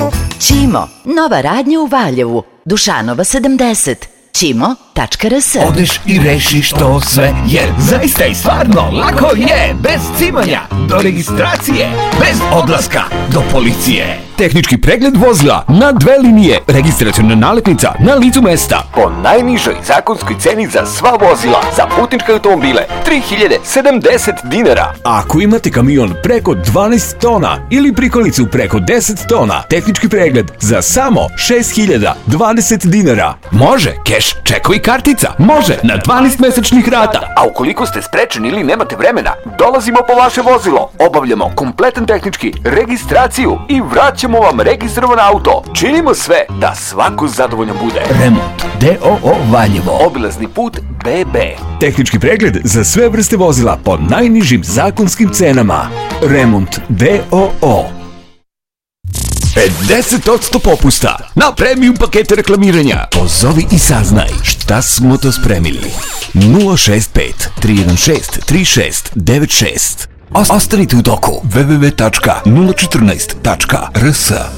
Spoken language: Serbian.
Ćimo, nova radnja u Valjevu, Dušanova 70, ćimo.rs. Odeš i rešiš to sve, jer zaista i stvarno lako je, bez cimanja, do registracije, bez odlaska do policije. Tehnički pregled vozila na 2 linije, registraciona nalepnica na licu mesta, po najnižoj zakonskoj ceni za sva vozila, za putničke automobile, 3070 dinara. Ako imate kamion preko 12 tona ili prikolicu preko 10 tona, tehnički pregled za samo 6020 dinara. Može keš, čekovi, kartica, može na 12 mesečnih rata. A ukoliko ste sprečeni ili nemate vremena, dolazimo po vaše vozilo, obavljamo kompletan tehnički, registraciju i vraćamo vam registrovan auto. Činimo sve da svako zadovoljan bude. Remont D.O.O. Valjevo, obilazni put BB. Tehnički pregled za sve vrste vozila po najnižim zakonskim cenama. Remont D.O.O. 50% popusta na premium pakete reklamiranja. Pozovi i saznaj šta smo to spremili. 065 316 3696. Ostanite u toku www.014.rs.